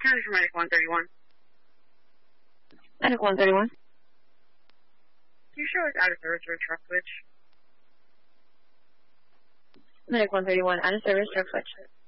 County for Medic 131. Medic 131. You show us out of service for a truck switch. Medic 131, out of service, truck switch.